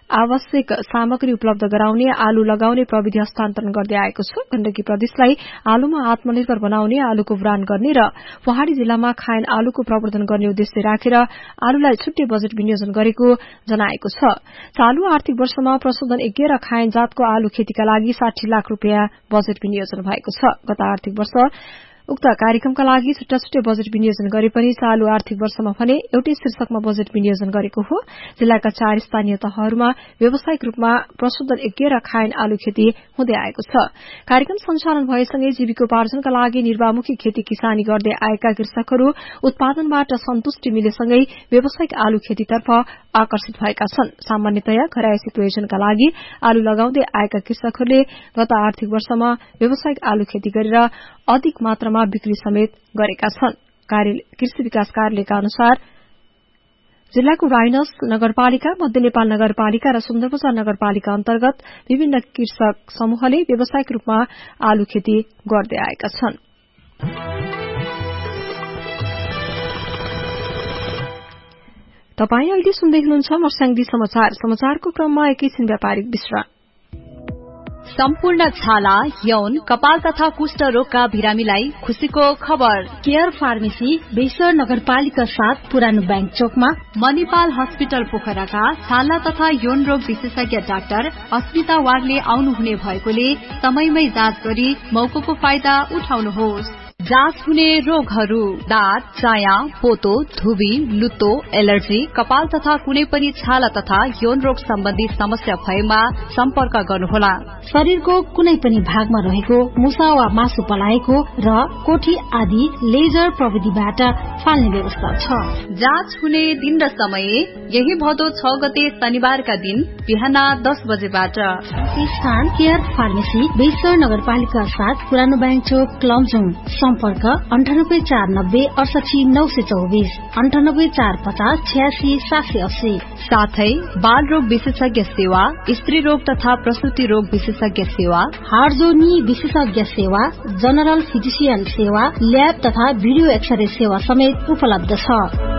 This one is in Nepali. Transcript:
आवश्यक सामग्री उपलब्ध गराउने आलु लगाउने प्रविधि हस्तान्तरण गर्दै आएको छ। गण्डकी प्रदेशलाई आलुमा आत्मनिर्भर बनाउने, आलुको ब्रान्ड गर्ने र पहाड़ी जिल्लामा खायन आलुको प्रवर्धन गर्ने उद्देश्य राखेर आलुलाई छुट्टै बजेट विनियोजन गरेको जनाएको छ। चालू आर्थिक वर्षमा प्रशोधन यज्ञ र खायन जातको आलु खेतीका लागि 60 लाख रुपियाँ बजेट विनियोजन भएको छ। गत आर्थिक वर्ष उक्त कार्यक्रमका लागि छुट्टा-छुट्टै बजेट विनियोजन गरे पनि चालू आर्थिक वर्षमा भने एउटै शीर्षकमा बजेट विनियोजन गरेको हो। जिल्लाका 4 स्थानीय तहहरूमा व्यावसायिक रूपमा प्रशोधन यज्ञ र खायन आलु खेती हुँदै आएको छ। कार्यक्रम सञ्चालन भएसँगै जीविकोपार्जनका लागि निर्वाहमुखी खेती किसानी गर्दै आएका कृषकहरू उत्पादनबाट सन्तुष्टि मिलेसँगै व्यावसायिक आलु खेतीतर्फ आकर्षित भएका छन्। सामान्यतया घरायसी प्रयोजनका लागि आलु लगाउँदै आएका कृषकहरूले गत आर्थिक वर्षमा व्यावसायिक आलु खेती गरेर अधिक मात्रामा बिक्री समेत गरेका छन्। कृषि विकास कार्यालयका अनुसार जिल्लाको राइनस नगरपालिका, मध्य नेपाल नगरपालिका र सुन्दरबजार नगरपालिका अन्तर्गत विभिन्न कृषक समूहले व्यावसायिक रूपमा आलु खेती गर्दै आएका छन्। तपाई अहिले सुन्दै हुनुहुन्छ मर्स्याङदी समाचार। समाचारको क्रममा एकैछिन व्यापारिक विश्राम। सम्पूर्ण छाला, यौन, कपाल तथा कुष्ठ रोगका बिरामीलाई खुशीको खबर। केयर फार्मेसी बेसर नगरपालिका 7 पुरानो बैंक चोकमा, मणिपाल हस्पिटल पोखराका छाला तथा यौन रोग विशेषज्ञ डाक्टर अस्मिता वागले आउनुहुने भएकोले समयमै जाँच गरी मौकाको फाइदा उठाउनुहोस्। जाँच हुने रोगहरू: दाँत, चाया, पोतो, धुबी, लुतो, एलर्जी, कपाल तथा कुनै पनि छाला तथा यौन रोग सम्बन्धी समस्या भएमा सम्पर्क गर्नुहोला। शरीरको कुनै पनि भागमा रहेको मुसा वा मासु पलाएको र कोठी आदि लेजर प्रविधिबाट फाल्ने व्यवस्था छ। जाँच हुने दिन र समय यही भदौ 6 गते शनिबारका दिन बिहान 10 बजेबाट। स्थान केयर फार्मेसी बेसर नगरपालिका 7 पुरानो बैंक चोक, क्लमजुङ। सम्पर्क 9849 68 924 98 450 86 780। साथै बाल रोग विशेषज्ञ सेवा, स्त्री रोग तथा प्रसूति रोग विशेषज्ञ सेवा, हार्जोनी विशेषज्ञ सेवा, जनरल फिजिशियन सेवा, ल्याब तथा भिडियो एक्सरे सेवा समेत उपलब्ध छ।